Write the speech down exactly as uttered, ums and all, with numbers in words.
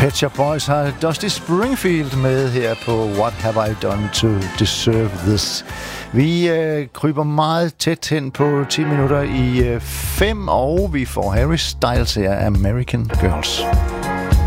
Pet Shop Boys har Dusty Springfield med her på What Have I Done to Deserve This. Vi øh, kryber meget tæt hen på ti minutter i øh, fem, og vi får Harry Styles her, American Girls.